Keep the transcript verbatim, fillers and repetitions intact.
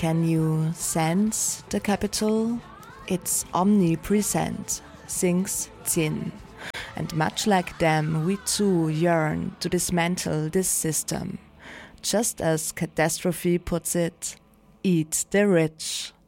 Can you sense the capital? It's omnipresent, sings Jin. And much like them, we too yearn to dismantle this system. Just as Catastrophe puts it, eat the rich.